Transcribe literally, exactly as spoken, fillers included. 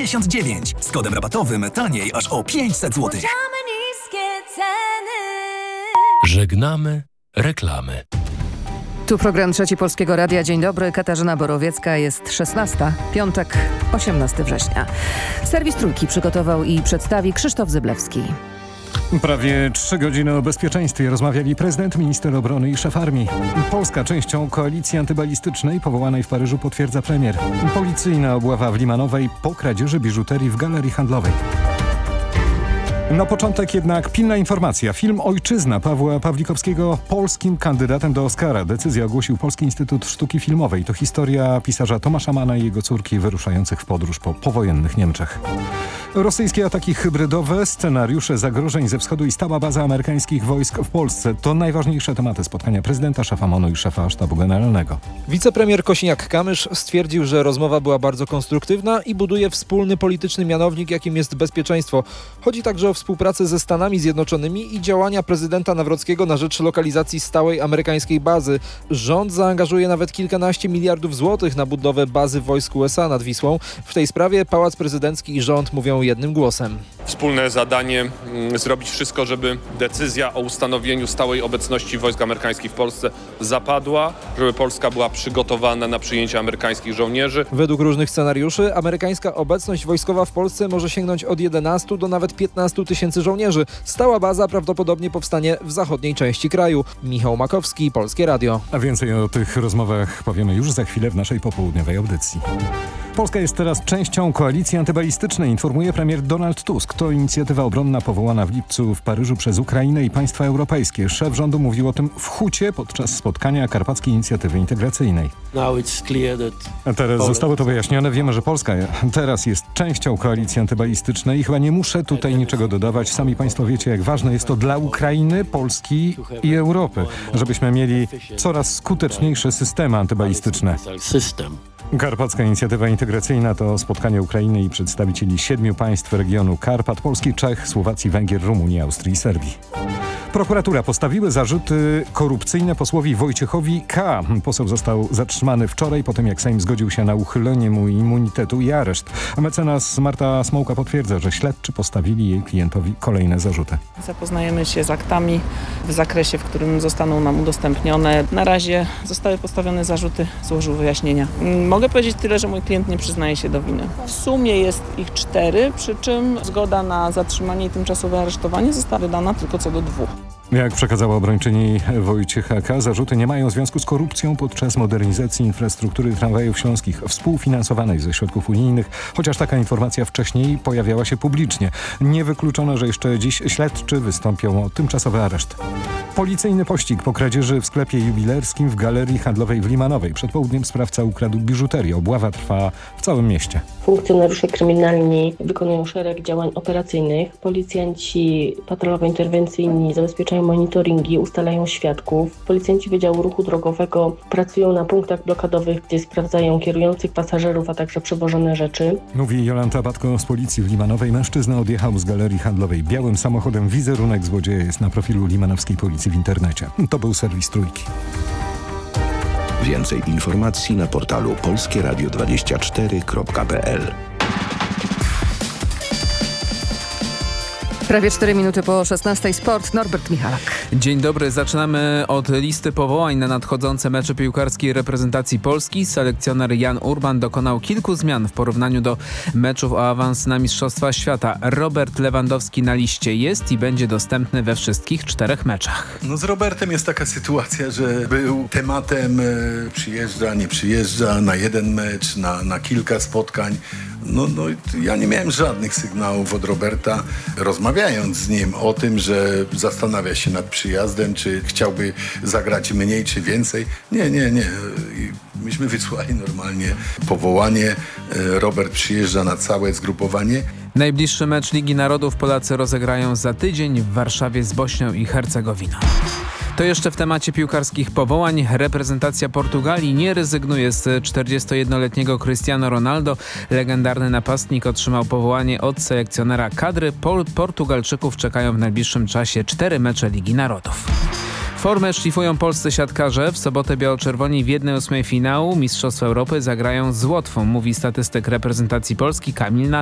dziewięćdziesiąt dziewięć. Z kodem rabatowym taniej aż o pięćset złotych. Żegnamy reklamy. Tu program Trzeci Polskiego Radia. Dzień dobry, Katarzyna Borowiecka. Jest szesnasta, piątek, osiemnastego września. Serwis Trójki przygotował i przedstawi Krzysztof Zyblewski. Prawie trzy godziny o bezpieczeństwie rozmawiali prezydent, minister obrony i szef armii. Polska częścią koalicji antybalistycznej powołanej w Paryżu, potwierdza premier. Policyjna obława w Limanowej po kradzieży biżuterii w galerii handlowej. Na początek jednak pilna informacja. Film Ojczyzna Pawła Pawlikowskiego polskim kandydatem do Oscara. Decyzję ogłosił Polski Instytut Sztuki Filmowej. To historia pisarza Tomasza Manna i jego córki wyruszających w podróż po powojennych Niemczech. Rosyjskie ataki hybrydowe, scenariusze zagrożeń ze wschodu i stała baza amerykańskich wojsk w Polsce. To najważniejsze tematy spotkania prezydenta, szefa M O N-u i szefa Sztabu Generalnego. Wicepremier Kosiniak-Kamysz stwierdził, że rozmowa była bardzo konstruktywna i buduje wspólny polityczny mianownik, jakim jest bezpieczeństwo. Chodzi także o współpracę ze Stanami Zjednoczonymi i działania prezydenta Nawrockiego na rzecz lokalizacji stałej amerykańskiej bazy. Rząd zaangażuje nawet kilkanaście miliardów złotych na budowę bazy wojsk U S A nad Wisłą. W tej sprawie Pałac Prezydencki i rząd mówią jednym głosem. Wspólne zadanie mm, zrobić wszystko, żeby decyzja o ustanowieniu stałej obecności wojsk amerykańskich w Polsce zapadła, żeby Polska była przygotowana na przyjęcie amerykańskich żołnierzy. Według różnych scenariuszy amerykańska obecność wojskowa w Polsce może sięgnąć od jedenastu do nawet piętnastu tysięcy żołnierzy. Stała baza prawdopodobnie powstanie w zachodniej części kraju. Michał Makowski, Polskie Radio. A więcej o tych rozmowach powiemy już za chwilę w naszej popołudniowej audycji. Polska jest teraz częścią koalicji antybalistycznej, informuje premier Donald Tusk. To inicjatywa obronna powołana w lipcu w Paryżu przez Ukrainę i państwa europejskie. Szef rządu mówił o tym w Hucie podczas spotkania Karpackiej Inicjatywy Integracyjnej. A teraz zostało to wyjaśnione. Wiemy, że Polska teraz jest częścią koalicji antybalistycznej i chyba nie muszę tutaj niczego dodawać. Sami państwo wiecie, jak ważne jest to dla Ukrainy, Polski i Europy, żebyśmy mieli coraz skuteczniejsze systemy antybalistyczne. Karpacka Inicjatywa Integracyjna to spotkanie Ukrainy i przedstawicieli siedmiu państw regionu Karpat, Polski, Czech, Słowacji, Węgier, Rumunii, Austrii i Serbii. Prokuratura postawiły zarzuty korupcyjne posłowi Wojciechowi K. Poseł został zatrzymany wczoraj po tym, jak Sejm zgodził się na uchylenie mu immunitetu i areszt. A mecenas Marta Smołka potwierdza, że śledczy postawili jej klientowi kolejne zarzuty. Zapoznajemy się z aktami w zakresie, w którym zostaną nam udostępnione. Na razie zostały postawione zarzuty, złożył wyjaśnienia. Mogę powiedzieć tyle, że mój klient nie przyznaje się do winy. W sumie jest ich cztery, przy czym zgoda na zatrzymanie i tymczasowe aresztowanie została wydana tylko co do dwóch. Jak przekazała obrończyni Wojciecha K., zarzuty nie mają związku z korupcją podczas modernizacji infrastruktury tramwajów śląskich współfinansowanej ze środków unijnych, chociaż taka informacja wcześniej pojawiała się publicznie. Nie wykluczono, że jeszcze dziś śledczy wystąpią o tymczasowy areszt. Policyjny pościg po kradzieży w sklepie jubilerskim w galerii handlowej w Limanowej. Przed południem sprawca ukradł biżuterię. Obława trwa w całym mieście. Funkcjonariusze kryminalni wykonują szereg działań operacyjnych. Policjanci patrolowo-interwencyjni zabezpieczają monitoringi, ustalają świadków. Policjanci Wydziału Ruchu Drogowego pracują na punktach blokadowych, gdzie sprawdzają kierujących pasażerów, a także przewożone rzeczy. Mówi Jolanta Batko z Policji w Limanowej. Mężczyzna odjechał z galerii handlowej białym samochodem. Wizerunek złodzieja jest na profilu limanowskiej policji w internecie. To był serwis Trójki. Więcej informacji na portalu polskie radio dwadzieścia cztery kropka p l. Prawie cztery minuty po szesnastej. Sport. Norbert Michalak. Dzień dobry. Zaczynamy od listy powołań na nadchodzące mecze piłkarskiej reprezentacji Polski. Selekcjoner Jan Urban dokonał kilku zmian w porównaniu do meczów o awans na Mistrzostwa Świata. Robert Lewandowski na liście jest i będzie dostępny we wszystkich czterech meczach. No z Robertem jest taka sytuacja, że był tematem e, przyjeżdża, nie przyjeżdża na jeden mecz, na, na kilka spotkań. No, no ja nie miałem żadnych sygnałów od Roberta, rozmawiając z nim o tym, że zastanawia się nad przyjazdem, czy chciałby zagrać mniej, czy więcej. Nie, nie, nie. Myśmy wysłali normalnie powołanie. Robert przyjeżdża na całe zgrupowanie. Najbliższy mecz Ligi Narodów Polacy rozegrają za tydzień w Warszawie z Bośnią i Hercegowiną. To jeszcze w temacie piłkarskich powołań. Reprezentacja Portugalii nie rezygnuje z czterdziestojednoletniego Cristiano Ronaldo. Legendarny napastnik otrzymał powołanie od selekcjonera kadry. Pol- Portugalczyków czekają w najbliższym czasie cztery mecze Ligi Narodów. Formę szlifują polscy siatkarze. W sobotę biało-czerwoni w jednej ósmej finału Mistrzostw Europy zagrają z Łotwą, mówi statystyk reprezentacji Polski Kamil